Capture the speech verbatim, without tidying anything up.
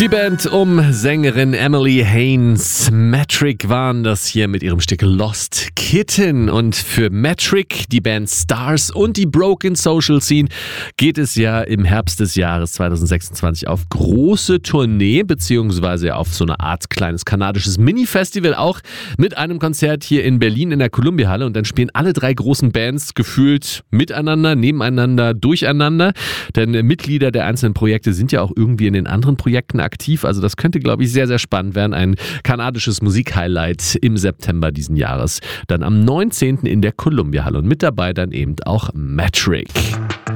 Die Band um Sängerin Emily Haines. Metric waren das hier mit ihrem Stück Lost Kitten. Und für Metric, die Band Stars und die Broken Social Scene geht es ja im Herbst des Jahres zwanzig sechsundzwanzig auf große Tournee, beziehungsweise auf so eine Art kleines kanadisches Mini-Festival, auch mit einem Konzert hier in Berlin in der Columbia-Halle. Und dann spielen alle drei großen Bands gefühlt miteinander, nebeneinander, durcheinander. Denn Mitglieder der einzelnen Projekte sind ja auch irgendwie in den anderen Projekten aktiv. Also das könnte, glaube ich, sehr, sehr spannend werden. Ein kanadisches Musikhighlight im September diesen Jahres. Dann am neunzehnten in der Columbia-Halle. Und mit dabei dann eben auch Metric.